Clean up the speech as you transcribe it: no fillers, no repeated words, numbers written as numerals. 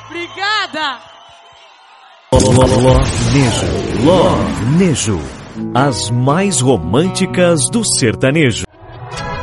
Obrigada! Love Nejo. As mais românticas do sertanejo.